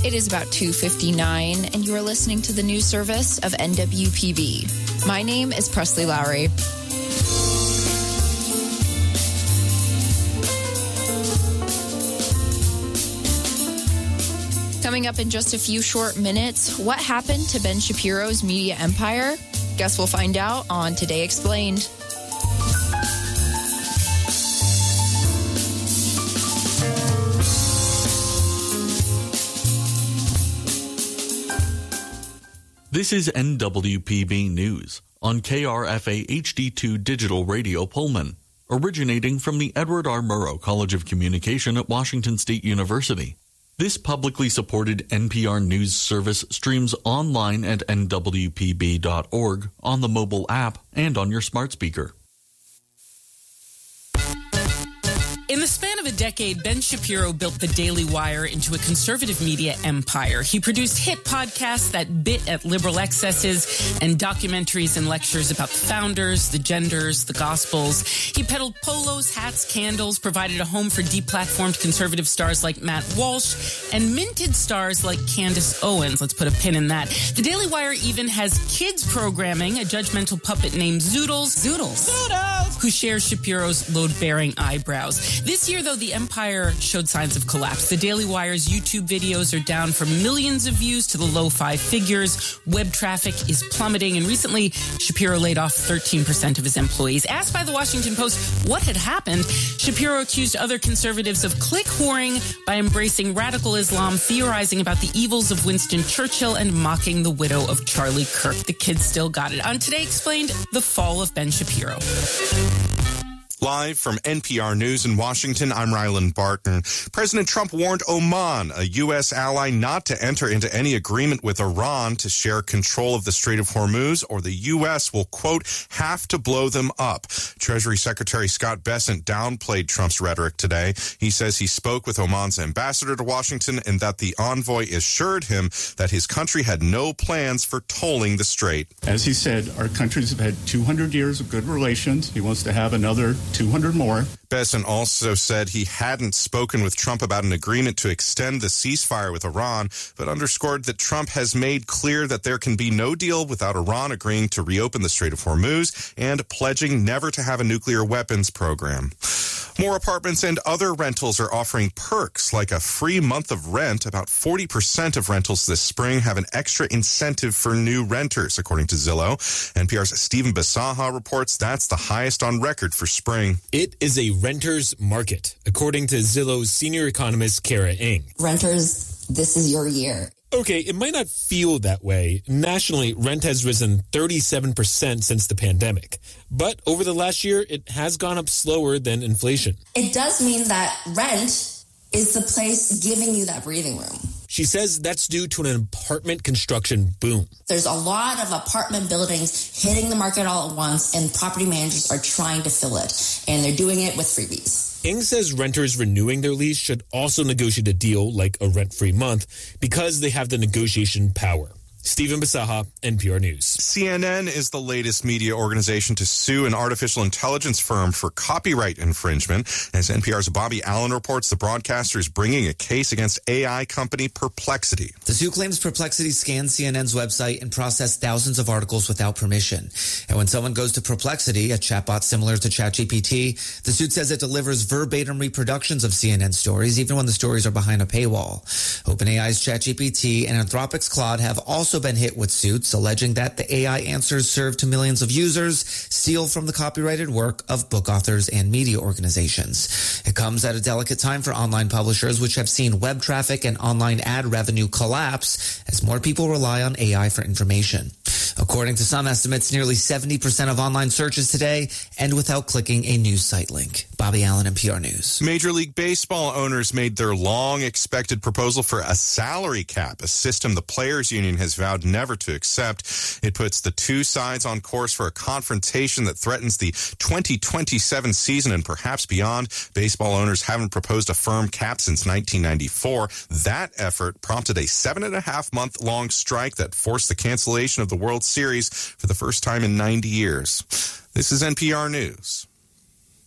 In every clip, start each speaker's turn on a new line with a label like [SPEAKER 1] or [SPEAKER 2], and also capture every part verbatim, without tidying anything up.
[SPEAKER 1] It is about two fifty-nine, and you are listening to the news service of N W P B. My name is Presley Lowry. Coming up in just a few short minutes, what happened to Ben Shapiro's media empire? Guess we'll find out on Today Explained.
[SPEAKER 2] This is N W P B News on K R F A H D two Digital Radio Pullman, originating from the Edward R. Murrow College of Communication at Washington State University. This publicly supported N P R News service streams online at N W P B dot org, on the mobile app, and on your smart speaker.
[SPEAKER 3] In the span of a decade, Ben Shapiro built the Daily Wire into a conservative media empire. He produced hit podcasts that bit at liberal excesses and documentaries and lectures about the founders, the genders, the gospels. He peddled polos, hats, candles, provided a home for deplatformed conservative stars like Matt Walsh, and minted stars like Candace Owens. Let's put a pin in that. The Daily Wire even has kids programming, a judgmental puppet named Zoodles. Zoodles. Zoodles! Who shares Shapiro's load-bearing eyebrows. This year, though, the empire showed signs of collapse. The Daily Wire's YouTube videos are down from millions of views to the low five figures. Web traffic is plummeting, and recently, Shapiro laid off thirteen percent of his employees. Asked by the Washington Post what had happened, Shapiro accused other conservatives of click whoring by embracing radical Islam, theorizing about the evils of Winston Churchill, and mocking the widow of Charlie Kirk. The kids still got it. On Today Explained, the fall of Ben Shapiro.
[SPEAKER 4] Live from N P R News in Washington, I'm Ryland Barton. President Trump warned Oman, a U S ally, not to enter into any agreement with Iran to share control of the Strait of Hormuz, or the U S will, quote, have to blow them up. Treasury Secretary Scott Bessent downplayed Trump's rhetoric today. He says he spoke with Oman's ambassador to Washington and that the envoy assured him that his country had no plans for tolling the strait.
[SPEAKER 5] As he said, our countries have had two hundred years of good relations. He wants to have another two hundred more.
[SPEAKER 4] Bessent also said he hadn't spoken with Trump about an agreement to extend the ceasefire with Iran, but underscored that Trump has made clear that there can be no deal without Iran agreeing to reopen the Strait of Hormuz and pledging never to have a nuclear weapons program. More apartments and other rentals are offering perks like a free month of rent. About forty percent of rentals this spring have an extra incentive for new renters, according to Zillow. N P R's Stephen Basaha reports that's the highest on record for spring.
[SPEAKER 6] It is a renter's market, according to Zillow's senior economist, Kara Ng.
[SPEAKER 7] Renters, this is your year.
[SPEAKER 6] Okay, it might not feel that way. Nationally, rent has risen thirty-seven percent since the pandemic. But over the last year, it has gone up slower than inflation.
[SPEAKER 7] It does mean that rent is the place giving you that breathing room.
[SPEAKER 6] She says that's due to an apartment construction boom.
[SPEAKER 7] There's a lot of apartment buildings hitting the market all at once, and property managers are trying to fill it, and they're doing it with freebies.
[SPEAKER 6] Ng says renters renewing their lease should also negotiate a deal like a rent-free month because they have the negotiation power. Stephen Basaha, N P R News.
[SPEAKER 4] C N N is the latest media organization to sue an artificial intelligence firm for copyright infringement. As N P R's Bobby Allen reports, the broadcaster is bringing a case against A I company Perplexity.
[SPEAKER 8] The suit claims Perplexity scanned C N N's website and processed thousands of articles without permission. And when someone goes to Perplexity, a chatbot similar to ChatGPT, the suit says it delivers verbatim reproductions of C N N stories, even when the stories are behind a paywall. OpenAI's ChatGPT and Anthropic's Claude have also been hit with suits alleging that the A I answers served to millions of users steal from the copyrighted work of book authors and media organizations. It comes at a delicate time for online publishers, which have seen web traffic and online ad revenue collapse as more people rely on A I for information. According to some estimates, nearly seventy percent of online searches today end without clicking a news site link. Bobby Allen, N P R News.
[SPEAKER 4] Major League Baseball owners made their long-expected proposal for a salary cap, a system the Players Union has vowed never to accept. It puts the two sides on course for a confrontation that threatens the twenty twenty-seven season and perhaps beyond. Baseball owners haven't proposed a firm cap since nineteen ninety-four. That effort prompted a seven and a half month long strike that forced the cancellation of the World Series for the first time in ninety years. This is N P R News.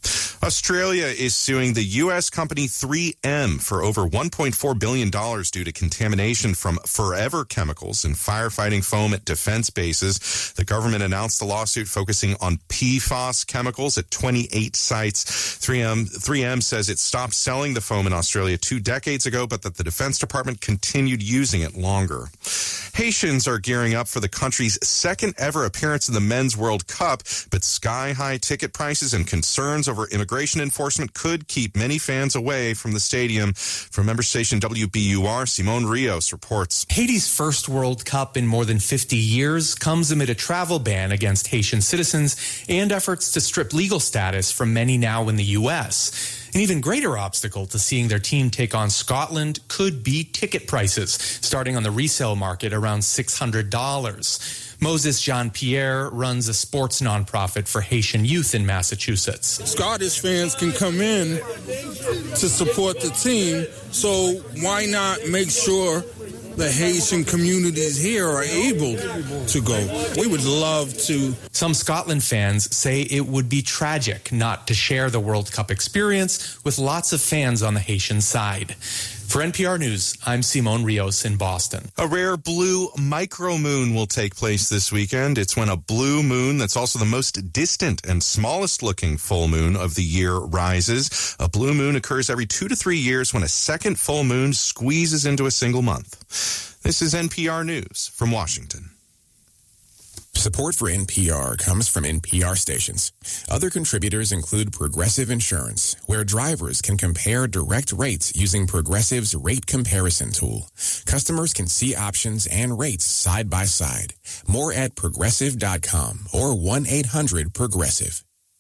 [SPEAKER 4] Australia is suing the U S company three M for over one point four billion dollars due to contamination from Forever Chemicals and firefighting foam at defense bases. The government announced the lawsuit focusing on P FAS chemicals at twenty-eight sites. three M, three M says it stopped selling the foam in Australia two decades ago, but that the Defense Department continued using it longer. Haitians are gearing up for the country's second ever appearance in the Men's World Cup, but sky-high ticket prices and concerns over immigration enforcement could keep many fans away from the stadium. From member station W B U R, Simone Rios reports.
[SPEAKER 9] Haiti's first World Cup in more than fifty years comes amid a travel ban against Haitian citizens and efforts to strip legal status from many now in the U S. An even greater obstacle to seeing their team take on Scotland could be ticket prices, starting on the resale market around six hundred dollars. Moses Jean-Pierre runs a sports nonprofit for Haitian youth in Massachusetts.
[SPEAKER 10] Scottish fans can come in to support the team, so why not make sure the Haitian communities here are able to go? We would love to.
[SPEAKER 9] Some Scotland fans say it would be tragic not to share the World Cup experience with lots of fans on the Haitian side. For N P R News, I'm Simone Rios in Boston.
[SPEAKER 4] A rare blue micromoon will take place this weekend. It's when a blue moon that's also the most distant and smallest looking full moon of the year rises. A blue moon occurs every two to three years when a second full moon squeezes into a single month. This is N P R News from Washington.
[SPEAKER 11] Support for N P R comes from N P R stations. Other contributors include Progressive Insurance, where drivers can compare direct rates using Progressive's rate comparison tool. Customers can see options and rates side by side. More at progressive dot com or one eight hundred progressive.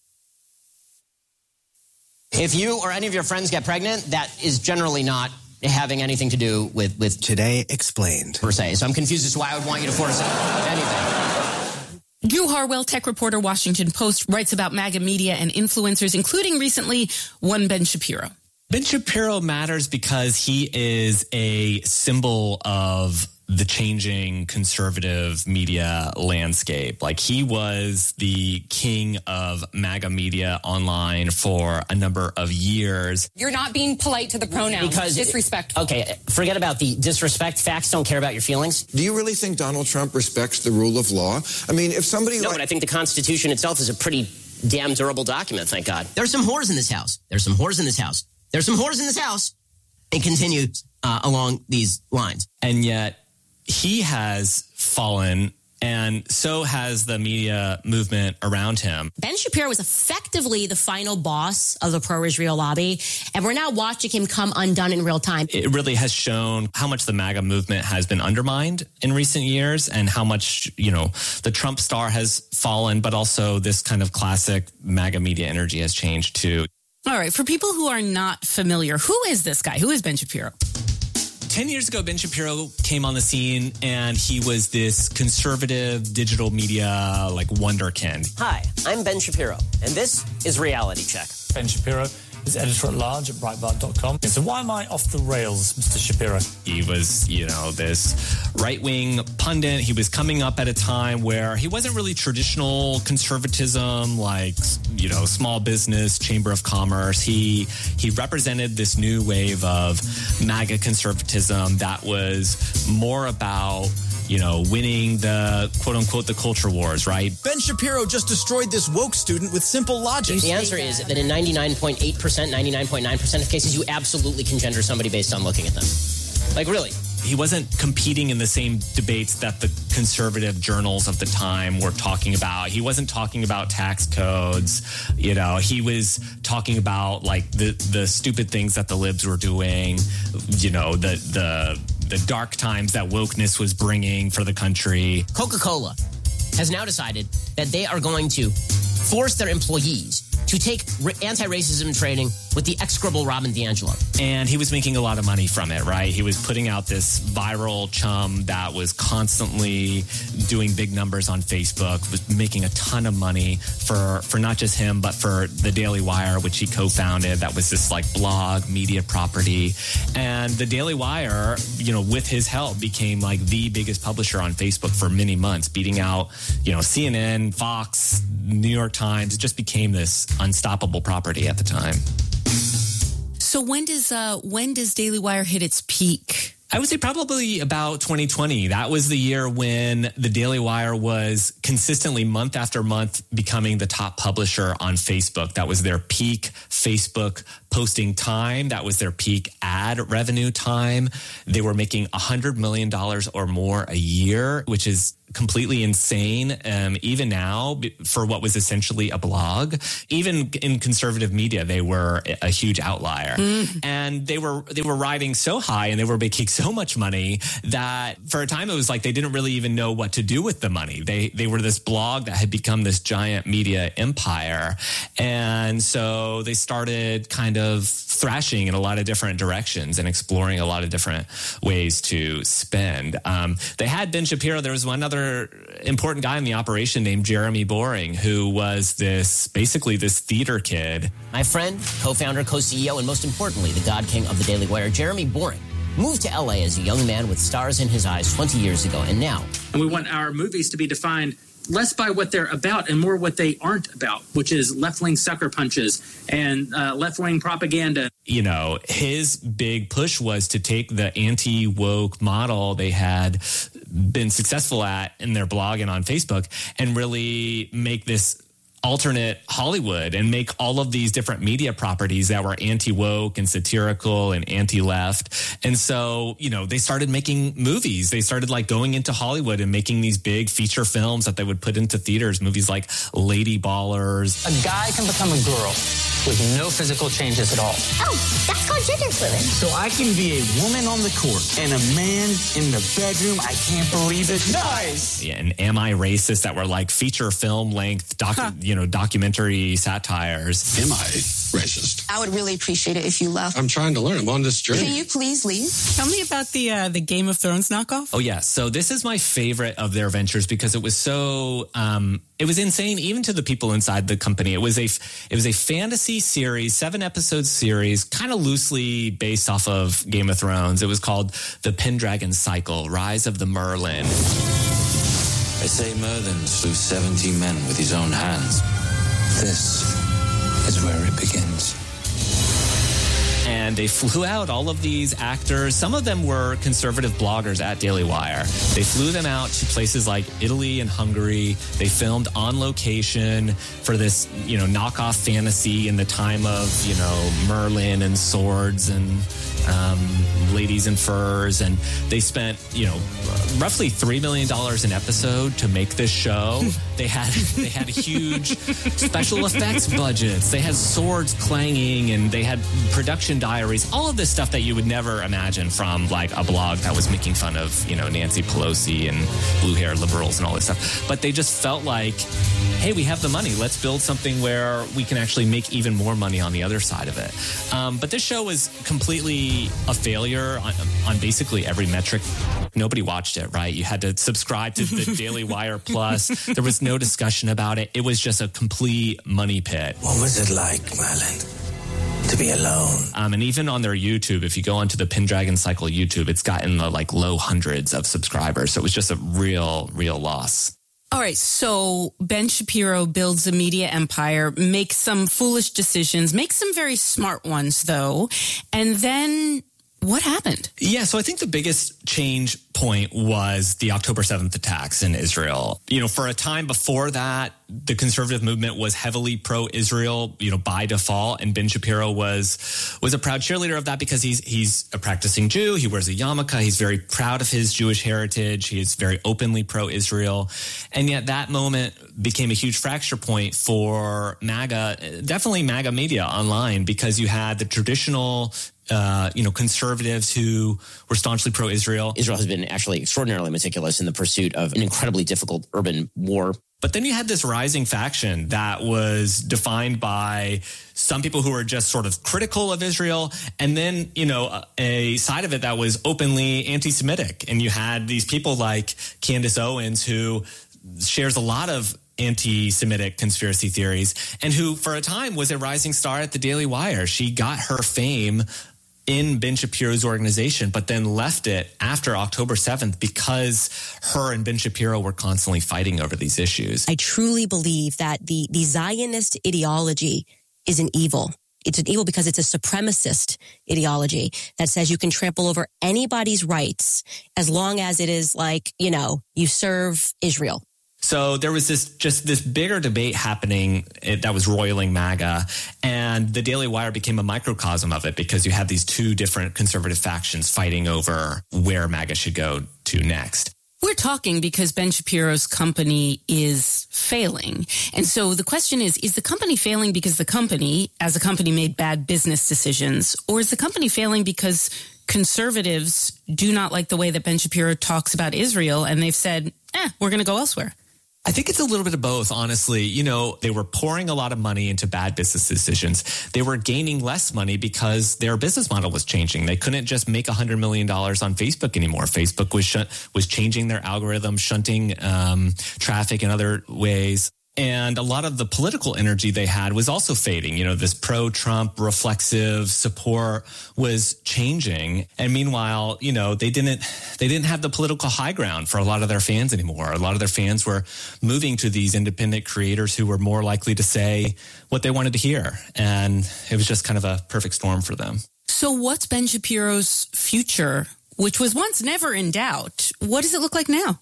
[SPEAKER 12] If you or any of your friends get pregnant, that is generally not having anything to do with, with Today Explained, per se. So I'm confused as to why I would want you to force anything.
[SPEAKER 3] Drew Harwell, tech reporter, Washington Post, writes about MAGA media and influencers, including recently one Ben Shapiro.
[SPEAKER 13] Ben Shapiro matters because he is a symbol of the changing conservative media landscape. Like, he was the king of MAGA media online for a number of years.
[SPEAKER 14] You're not being polite to the pronouns.
[SPEAKER 12] Because
[SPEAKER 14] disrespectful.
[SPEAKER 12] Okay, forget about the disrespect. Facts don't care about your feelings.
[SPEAKER 15] Do you really think Donald Trump respects the rule of law? I mean, if somebody...
[SPEAKER 12] No,
[SPEAKER 15] like-
[SPEAKER 12] but I think the Constitution itself is a pretty damn durable document, thank God. There's some whores in this house. There's some whores in this house. There's some whores in this house. And continues uh, along these lines.
[SPEAKER 13] And yet he has fallen, and so has the media movement around him.
[SPEAKER 7] Ben Shapiro was effectively the final boss of the pro-Israel lobby, and we're now watching him come undone in real time.
[SPEAKER 13] It really has shown how much the MAGA movement has been undermined in recent years, and how much, you know, the Trump star has fallen, but also this kind of classic MAGA media energy has changed too.
[SPEAKER 3] All right, for people who are not familiar, who is this guy? Who is Ben Shapiro?
[SPEAKER 13] Ten years ago, Ben Shapiro came on the scene, and he was this conservative digital media, like, wonderkind.
[SPEAKER 12] Hi, I'm Ben Shapiro, and this is Reality Check.
[SPEAKER 16] Ben Shapiro is editor-at-large at Breitbart dot com. So why am I off the rails, Mister Shapiro?
[SPEAKER 13] He was, you know, this right-wing pundit. He was coming up at a time where he wasn't really traditional conservatism, like, you know, small business, chamber of commerce. He he represented this new wave of MAGA conservatism that was more about, you know, winning the quote-unquote the culture wars, right?
[SPEAKER 17] Ben Shapiro just destroyed this woke student with simple logic.
[SPEAKER 12] The answer is that in ninety-nine point eight percent, ninety-nine point nine percent of cases, you absolutely can gender somebody based on looking at them. Like, really.
[SPEAKER 13] He wasn't competing in the same debates that the conservative journals of the time were talking about. He wasn't talking about tax codes. You know, he was talking about, like, the, the stupid things that the libs were doing, you know, the, the, the dark times that wokeness was bringing for the country.
[SPEAKER 12] Coca-Cola has now decided that they are going to force their employees to take anti-racism training with the execrable Robin DiAngelo.
[SPEAKER 13] And he was making a lot of money from it, right? He was putting out this viral chum that was constantly doing big numbers on Facebook, was making a ton of money for, for not just him, but for the Daily Wire, which he co-founded. That was this, like, blog media property. And the Daily Wire, you know, with his help, became, like, the biggest publisher on Facebook for many months, beating out, you know, C N N, Fox, New York Times. It just became this was unstoppable property at the time.
[SPEAKER 3] So when does uh, when does Daily Wire hit its peak?
[SPEAKER 13] I would say probably about twenty twenty. That was the year when the Daily Wire was consistently month after month becoming the top publisher on Facebook. That was their peak Facebook posting time. That was their peak ad revenue time. They were making one hundred million dollars or more a year, which is completely insane. Um, even now, for what was essentially a blog, even in conservative media, they were a huge outlier. Mm. And they were they were riding so high and they were making so much money that for a time it was like they didn't really even know what to do with the money. They they were this blog that had become this giant media empire. And so they started kind of thrashing in a lot of different directions and exploring a lot of different ways to spend. Um, they had Ben Shapiro. There was one other important guy in the operation named Jeremy Boring, who was this basically this theater kid.
[SPEAKER 12] My friend, co-founder, co-C E O, and most importantly, the God King of the Daily Wire, Jeremy Boring, moved to L A as a young man with stars in his eyes twenty years ago, and now.
[SPEAKER 18] And we want our movies to be defined less by what they're about and more what they aren't about, which is left-wing sucker punches and uh, left-wing propaganda.
[SPEAKER 13] You know, his big push was to take the anti-woke model they had been successful at in their blog and on Facebook and really make this alternate Hollywood and make all of these different media properties that were anti-woke and satirical and anti-left. And so, you know, they started making movies. They started like going into Hollywood and making these big feature films that they would put into theaters, movies like Lady Ballers.
[SPEAKER 19] A guy can become a girl with no physical changes at all.
[SPEAKER 20] Oh, that's called gender fluid.
[SPEAKER 19] So I can be a woman on the court and a man in the bedroom. I can't believe it. Nice.
[SPEAKER 13] Yeah, and Am I Racist that were like feature film length, docu- huh. you know, documentary satires.
[SPEAKER 15] Am I racist?
[SPEAKER 20] I would really appreciate it if you left.
[SPEAKER 15] I'm trying to learn. I'm on this journey.
[SPEAKER 20] Can you please leave?
[SPEAKER 3] Tell me about the uh, the Game of Thrones knockoff.
[SPEAKER 13] Oh yeah, so this is my favorite of their ventures because it was so um, it was insane even to the people inside the company. It was a it was a fantasy series, seven episode series, kind of loosely based off of Game of Thrones. It was called The Pendragon Cycle: Rise of the Merlin.
[SPEAKER 21] They say Merlin slew seventy men with his own hands. This is where it begins.
[SPEAKER 13] And they flew out all of these actors. Some of them were conservative bloggers at Daily Wire. They flew them out to places like Italy and Hungary. They filmed on location for this, you know, knockoff fantasy in the time of, you know, Merlin and swords and um, ladies in furs. And they spent, you know, roughly three million dollars an episode to make this show. They had they had huge special effects budgets. They had swords clanging and they had production diaries, all of this stuff that you would never imagine from like a blog that was making fun of, you know, Nancy Pelosi and blue-haired liberals and all this stuff. But they just felt like, hey, we have the money. Let's build something where we can actually make even more money on the other side of it. Um, but this show was completely a failure on, on basically every metric. Nobody watched it, right? You had to subscribe to the Daily Wire Plus. There was no discussion about it. It was just a complete money pit.
[SPEAKER 21] What was it like, Merlin? To be alone.
[SPEAKER 13] Um, and even on their YouTube, if you go onto the Pendragon Cycle YouTube, it's gotten the like low hundreds of subscribers. So it was just a real, real loss.
[SPEAKER 3] All right. So Ben Shapiro builds a media empire, makes some foolish decisions, makes some very smart ones, though. And then what happened?
[SPEAKER 13] Yeah, so I think the biggest change point was the October seventh attacks in Israel. You know, for a time before that, the conservative movement was heavily pro-Israel, you know, by default. And Ben Shapiro was was a proud cheerleader of that because he's he's a practicing Jew. He wears a yarmulke. He's very proud of his Jewish heritage. He is very openly pro-Israel. And yet that moment became a huge fracture point for MAGA, definitely MAGA media online, because you had the traditional Uh, you know, conservatives who were staunchly pro-Israel.
[SPEAKER 12] Israel has been actually extraordinarily meticulous in the pursuit of an incredibly difficult urban war.
[SPEAKER 13] But then you had this rising faction that was defined by some people who were just sort of critical of Israel, and then, you know, a side of it that was openly anti-Semitic. And you had these people like Candace Owens, who shares a lot of anti-Semitic conspiracy theories, and who for a time was a rising star at the Daily Wire. She got her fame in Ben Shapiro's organization, but then left it after October seventh because her and Ben Shapiro were constantly fighting over these issues.
[SPEAKER 1] I truly believe that the, the Zionist ideology is an evil. It's an evil because it's a supremacist ideology that says you can trample over anybody's rights as long as it is like, you know, you serve Israel.
[SPEAKER 13] So there was this just this bigger debate happening that was roiling MAGA, and the Daily Wire became a microcosm of it because you had these two different conservative factions fighting over where MAGA should go to next.
[SPEAKER 3] We're talking because Ben Shapiro's company is failing. And so the question is, is the company failing because the company, as a company, made bad business decisions? Or is the company failing because conservatives do not like the way that Ben Shapiro talks about Israel and they've said, eh, we're going to go elsewhere?
[SPEAKER 13] I think it's a little bit of both, honestly. You know, they were pouring a lot of money into bad business decisions. They were gaining less money because their business model was changing. They couldn't just make one hundred million dollars on Facebook anymore. Facebook was sh- was changing their algorithm, shunting um, traffic in other ways. And a lot of the political energy they had was also fading. You know, this pro-Trump reflexive support was changing. And meanwhile, you know, they didn't they didn't have the political high ground for a lot of their fans anymore. A lot of their fans were moving to these independent creators who were more likely to say what they wanted to hear. And it was just kind of a perfect storm for them.
[SPEAKER 3] So what's Ben Shapiro's future, which was once never in doubt? What does it look like now?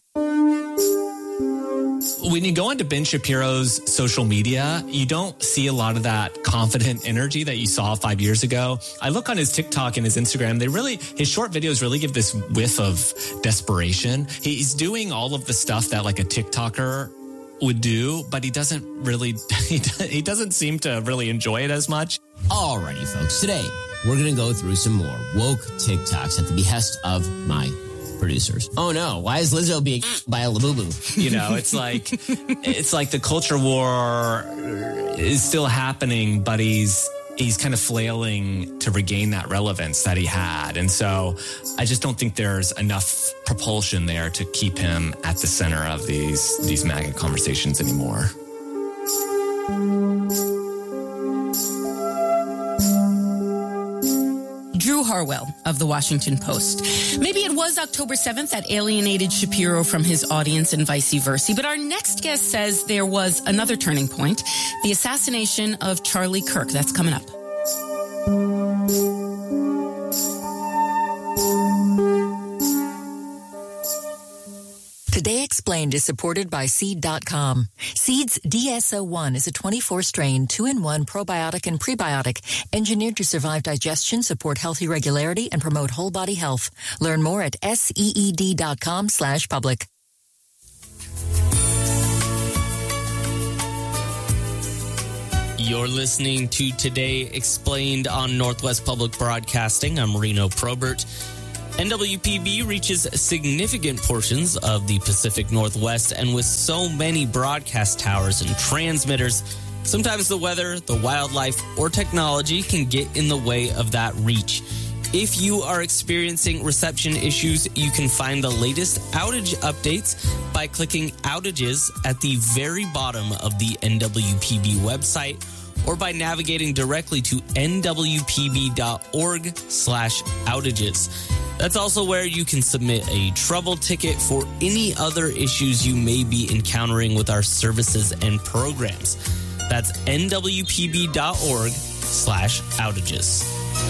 [SPEAKER 13] When you go onto Ben Shapiro's social media, you don't see a lot of that confident energy that you saw five years ago. I look on his TikTok and his Instagram. They really, his short videos really give this whiff of desperation. He's doing all of the stuff that like a TikToker would do, but he doesn't really, he doesn't seem to really enjoy it as much.
[SPEAKER 12] Alrighty, folks. Today, we're going to go through some more woke TikToks at the behest of my producers. Oh no, why is Lizzo being by a Labubu?
[SPEAKER 13] You know, it's like it's like the culture war is still happening, but he's he's kind of flailing to regain that relevance that he had. And so I just don't think there's enough propulsion there to keep him at the center of these these MAGA conversations anymore.
[SPEAKER 3] Drew Harwell of The Washington Post. Maybe it was October seventh that alienated Shapiro from his audience and vice versa, but our next guest says there was another turning point, the assassination of Charlie Kirk. That's coming up.
[SPEAKER 22] Today Explained is supported by Seed dot com. Seed's D S O one is a twenty-four strain, two in one probiotic and prebiotic, engineered to survive digestion, support healthy regularity, and promote whole body health. Learn more at seed dot com slash public.
[SPEAKER 23] You're listening to Today Explained on Northwest Public Broadcasting. I'm Reno Probert. N W P B reaches significant portions of the Pacific Northwest, and with so many broadcast towers and transmitters, sometimes the weather, the wildlife, or technology can get in the way of that reach. If you are experiencing reception issues, you can find the latest outage updates by clicking outages at the very bottom of the N W P B website, or by navigating directly to N W P B dot org slash outages. That's also where you can submit a trouble ticket for any other issues you may be encountering with our services and programs. That's N W P B dot org slash outages.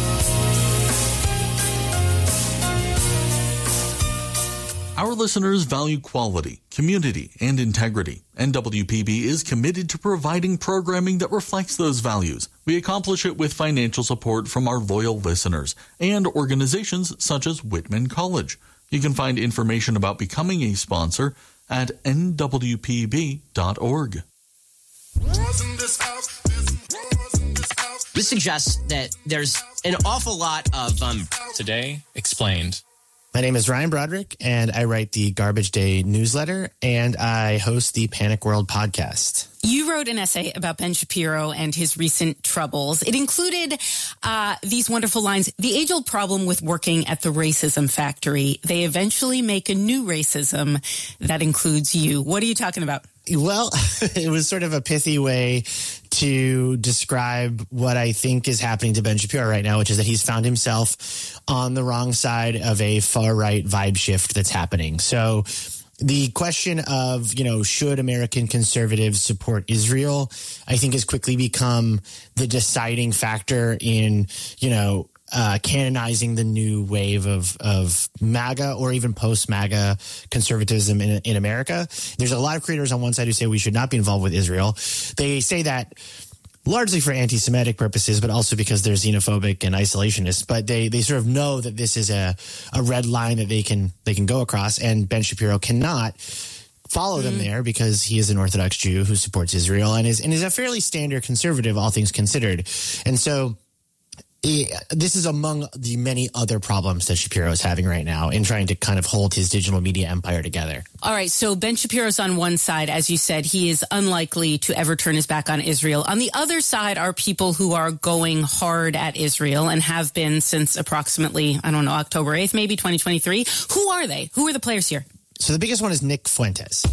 [SPEAKER 2] Our listeners value quality, community, and integrity. N W P B is committed to providing programming that reflects those values. We accomplish it with financial support from our loyal listeners and organizations such as Whitman College. You can find information about becoming a sponsor at N W P B dot org.
[SPEAKER 12] This suggests that there's an awful lot of... Um,
[SPEAKER 24] Today Explained.
[SPEAKER 25] My name is Ryan Broderick, and I write the Garbage Day newsletter, and I host the Panic World podcast.
[SPEAKER 3] You wrote an essay about Ben Shapiro and his recent troubles. It included uh, these wonderful lines. The age-old problem with working at the racism factory. They eventually make a new racism that includes you. What are you talking about?
[SPEAKER 25] Well, it was sort of a pithy way to describe what I think is happening to Ben Shapiro right now, which is that he's found himself on the wrong side of a far-right vibe shift that's happening. So the question of, you know, should American conservatives support Israel, I think has quickly become the deciding factor in, you know, Uh, canonizing the new wave of of MAGA or even post-MAGA conservatism in, in America. There's a lot of creators on one side who say we should not be involved with Israel. They say that largely for anti-Semitic purposes, but also because they're xenophobic and isolationist. But they they sort of know that this is a a red line that they can they can go across, and Ben Shapiro cannot follow mm. them there because he is an Orthodox Jew who supports Israel and is and is a fairly standard conservative, all things considered. And so this is among the many other problems that Shapiro is having right now in trying to kind of hold his digital media empire together.
[SPEAKER 3] All right. So Ben Shapiro's on one side. As you said, he is unlikely to ever turn his back on Israel. On the other side are people who are going hard at Israel and have been since approximately, I don't know, October eighth, maybe twenty twenty-three. Who are they? Who are the players here?
[SPEAKER 25] So the biggest one is Nick Fuentes.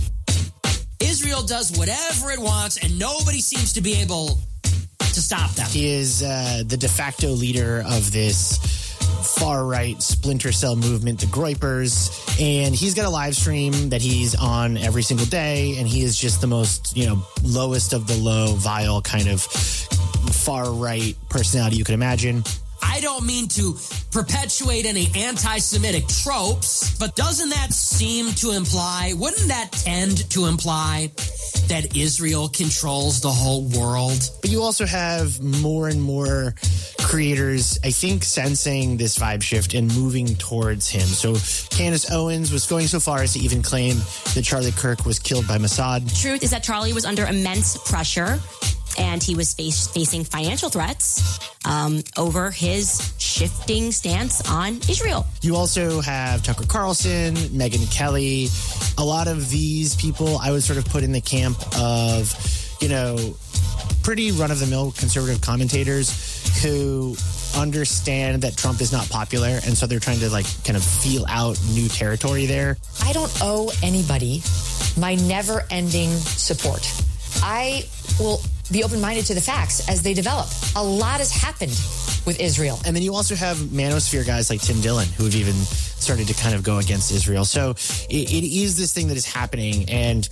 [SPEAKER 5] Israel does whatever it wants, and nobody seems to be able to stop them.
[SPEAKER 25] He is uh, the de facto leader of this far-right splinter cell movement, the Groypers, and he's got a live stream that he's on every single day, and he is just the most, you know, lowest of the low, vile kind of far-right personality you could imagine.
[SPEAKER 5] I don't mean to perpetuate any anti-Semitic tropes, but doesn't that seem to imply, wouldn't that tend to imply that Israel controls the whole world?
[SPEAKER 25] But you also have more and more creators, I think, sensing this vibe shift and moving towards him. So Candace Owens was going so far as to even claim that Charlie Kirk was killed by Mossad.
[SPEAKER 1] Truth is that Charlie was under immense pressure, and he was face, facing financial threats um, over his shifting stance on Israel.
[SPEAKER 25] You also have Tucker Carlson, Megyn Kelly. A lot of these people I would sort of put in the camp of, you know, pretty run-of-the-mill conservative commentators who understand that Trump is not popular, and so they're trying to, like, kind of feel out new territory there.
[SPEAKER 6] I don't owe anybody my never-ending support. I will be open-minded to the facts as they develop. A lot has happened with Israel.
[SPEAKER 25] And then you also have manosphere guys like Tim Dillon who have even started to kind of go against Israel. So it, it is this thing that is happening. And,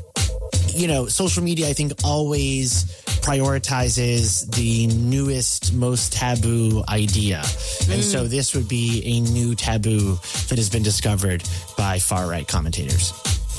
[SPEAKER 25] you know, social media, I think, always prioritizes the newest, most taboo idea. Mm. And so this would be a new taboo that has been discovered by far-right commentators.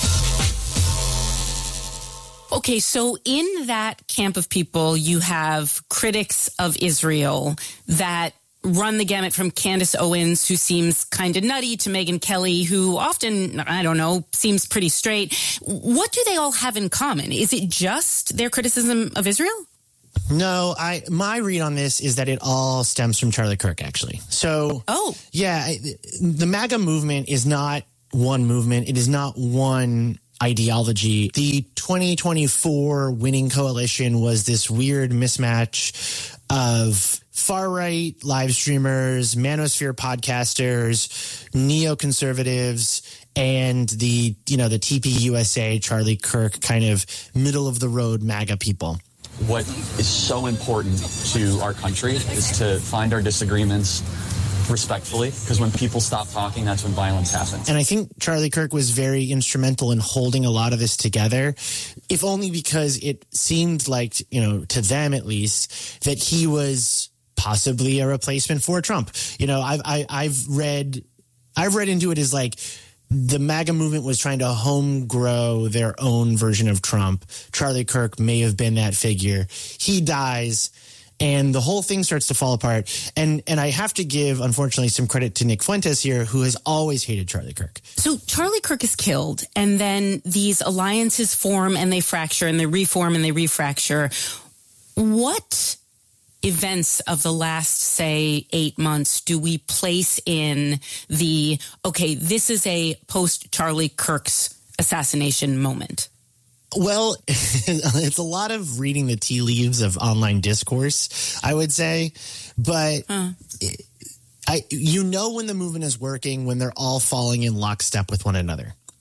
[SPEAKER 3] Okay, so in that camp of people, you have critics of Israel that run the gamut from Candace Owens, who seems kind of nutty, to Megyn Kelly, who often, I don't know, seems pretty straight. What do they all have in common? Is it just their criticism of Israel?
[SPEAKER 25] No, I my read on this is that it all stems from Charlie Kirk, actually. So,
[SPEAKER 3] oh,
[SPEAKER 25] yeah, the MAGA movement is not one movement. It is not one ideology. The twenty twenty-four winning coalition was this weird mismatch of far-right live streamers, manosphere podcasters, neoconservatives, and the, you know, the T P U S A, Charlie Kirk kind of middle-of-the-road MAGA people.
[SPEAKER 8] What is so important to our country is to find our disagreements respectfully, because when people stop talking, that's when violence happens.
[SPEAKER 25] And I think Charlie Kirk was very instrumental in holding a lot of this together, if only because it seemed like, you know, to them at least, that he was possibly a replacement for Trump. You know, I've I, I've read I've read into it as like the MAGA movement was trying to home grow their own version of Trump. Charlie Kirk may have been that figure. He dies, and the whole thing starts to fall apart. And and I have to give, unfortunately, some credit to Nick Fuentes here, who has always hated Charlie Kirk.
[SPEAKER 3] So Charlie Kirk is killed, and then these alliances form and they fracture and they reform and they refracture. What events of the last, say, eight months do we place in the, okay, this is a post-Charlie Kirk's assassination moment?
[SPEAKER 25] Well, it's a lot of reading the tea leaves of online discourse, I would say. But huh. I, you know when the movement is working, when they're all falling in lockstep with one another.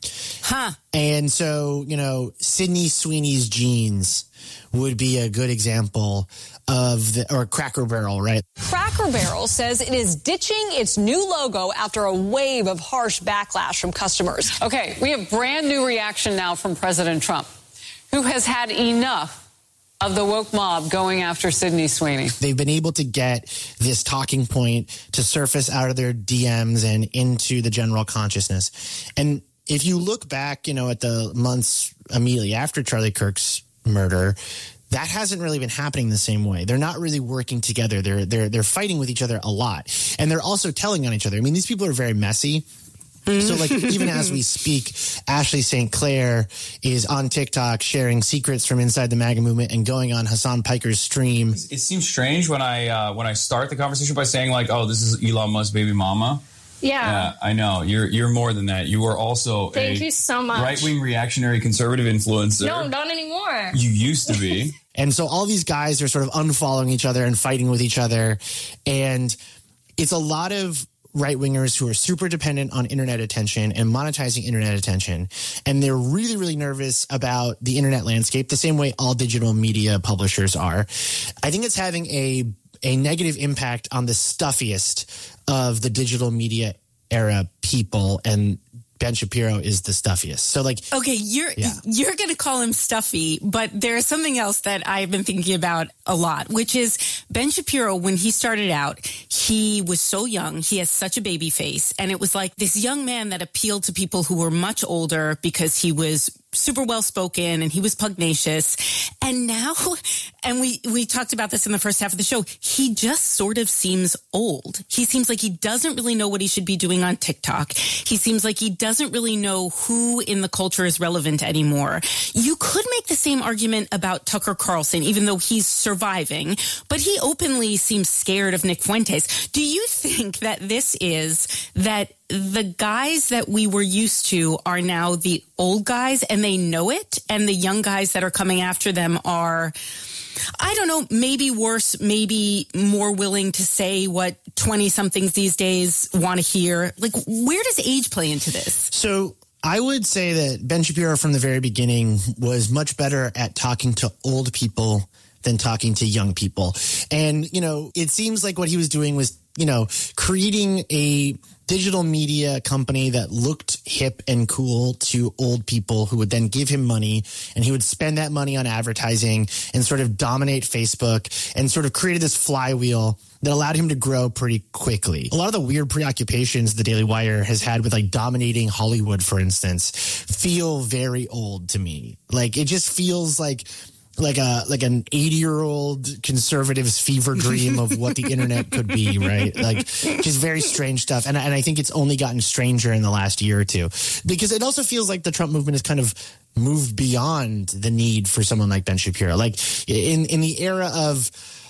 [SPEAKER 3] Huh.
[SPEAKER 25] And so, you know, Sydney Sweeney's jeans would be a good example of the, or Cracker Barrel, right?
[SPEAKER 4] Cracker Barrel says it is ditching its new logo after a wave of harsh backlash from customers. Okay, we have brand new reaction now from President Trump, who has had enough of the woke mob going after Sydney Sweeney.
[SPEAKER 25] They've been able to get this talking point to surface out of their D Ms and into the general consciousness. And if you look back, you know, at the months immediately after Charlie Kirk's murder, that hasn't really been happening the same way. They're not really working together. They're they're they're fighting with each other a lot, and they're also telling on each other. I mean, these people are very messy. So, like, even as we speak, Ashley Saint Clair is on TikTok sharing secrets from inside the MAGA movement and going on Hassan Piker's stream.
[SPEAKER 9] It seems strange when I uh, when I start the conversation by saying, like, "Oh, this is Elon Musk's baby mama."
[SPEAKER 4] Yeah.
[SPEAKER 9] Yeah, I know. You're you're more than that. You are also
[SPEAKER 4] Thank
[SPEAKER 9] a
[SPEAKER 4] you so much.
[SPEAKER 9] right-wing reactionary conservative influencer.
[SPEAKER 4] No, not anymore.
[SPEAKER 9] You used to be.
[SPEAKER 25] And so all these guys are sort of unfollowing each other and fighting with each other. And it's a lot of right-wingers who are super dependent on internet attention and monetizing internet attention. And they're really, really nervous about the internet landscape, the same way all digital media publishers are. I think it's having a a negative impact on the stuffiest of the digital media era people, and Ben Shapiro is the stuffiest. So, like,
[SPEAKER 3] okay, you're
[SPEAKER 25] yeah.
[SPEAKER 3] you're going to call him stuffy, but there's something else that I've been thinking about a lot, which is Ben Shapiro. When he started out, he was so young. He has such a baby face, and it was like this young man that appealed to people who were much older because he was super well spoken and he was pugnacious. And now, and we we talked about this in the first half of the show, he just sort of seems old. He seems like he doesn't really know what he should be doing on TikTok. He seems like he doesn't really know who in the culture is relevant anymore. You could make the same argument about Tucker Carlson, even though he's surviving, but he openly seems scared of Nick Fuentes. Do you think that this is that the guys that we were used to are now the old guys and they know it, and the young guys that are coming after them are, I don't know, maybe worse, maybe more willing to say what twenty-somethings these days want to hear? Like, where does age play into this?
[SPEAKER 25] So I would say that Ben Shapiro from the very beginning was much better at talking to old people than talking to young people. And, you know, it seems like what he was doing was, you know, creating a digital media company that looked hip and cool to old people who would then give him money, and he would spend that money on advertising and sort of dominate Facebook, and sort of created this flywheel that allowed him to grow pretty quickly. A lot of the weird preoccupations the Daily Wire has had with, like, dominating Hollywood, for instance, feel very old to me. Like, it just feels like like a like an eighty-year-old conservative's fever dream of what the internet could be, right? Like, just very strange stuff. And, and I think it's only gotten stranger in the last year or two, because it also feels like the Trump movement has kind of moved beyond the need for someone like Ben Shapiro. Like, in, in the era of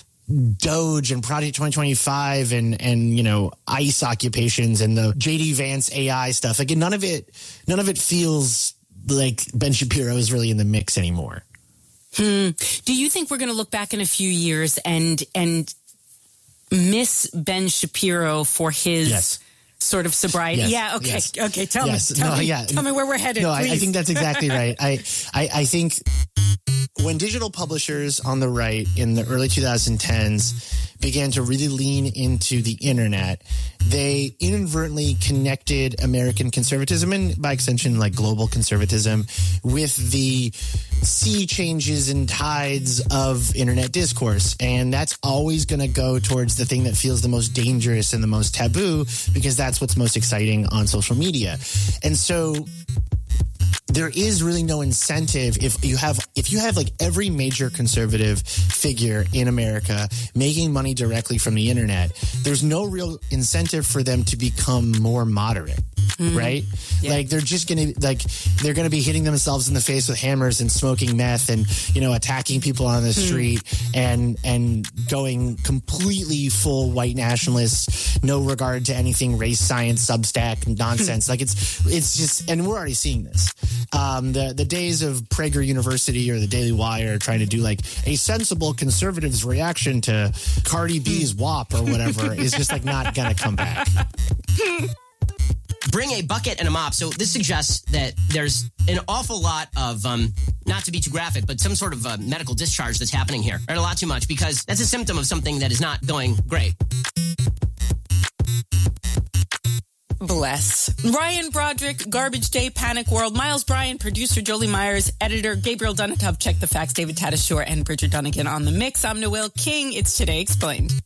[SPEAKER 25] Doge and Project twenty twenty-five and, and, you know, ICE occupations and the J D Vance A I stuff, like, none of it, none of it feels like Ben Shapiro is really in the mix anymore.
[SPEAKER 3] Hmm. Do you think we're going to look back in a few years and and miss Ben Shapiro for his
[SPEAKER 25] yes.
[SPEAKER 3] sort of sobriety?
[SPEAKER 25] Yes.
[SPEAKER 3] Yeah. Okay.
[SPEAKER 25] Yes.
[SPEAKER 3] Okay. Tell
[SPEAKER 25] yes.
[SPEAKER 3] me. Tell
[SPEAKER 25] no,
[SPEAKER 3] me.
[SPEAKER 25] Yeah.
[SPEAKER 3] Tell me where we're headed.
[SPEAKER 25] No, I, I think that's exactly right. I, I I think when digital publishers on the right in the early twenty tens began to really lean into the internet, they inadvertently connected American conservatism and, by extension, like global conservatism with the sea changes and tides of internet discourse. And that's always going to go towards the thing that feels the most dangerous and the most taboo, because that's what's most exciting on social media. And so there is really no incentive if you have if you have like every major conservative figure in America making money directly from the internet. There's no real incentive for them to become more moderate, mm. right? Yeah. Like, they're just going to like they're going to be hitting themselves in the face with hammers and smoking meth and, you know, attacking people on the mm. street and and going completely full white nationalists, no regard to anything race science, Substack nonsense. Like, it's it's just, and we're already seeing this. Um, the the days of Prager University or the Daily Wire trying to do like a sensible conservative's reaction to Cardi B's W A P or whatever is just like not gonna come back.
[SPEAKER 12] bring a bucket and a mop. So this suggests that there's an awful lot of, um, not to be too graphic, but some sort of uh, medical discharge that's happening here. Right, a lot too much, because that's a symptom of something that is not going great.
[SPEAKER 3] Bless. Ryan Broderick, Garbage Day, Panic World, Miles Bryan, producer Jolie Myers, editor Gabriel Dunikov, Check the Facts, David Tatasciore, and Bridget Dunnigan on the mix. I'm Noelle King. It's Today Explained.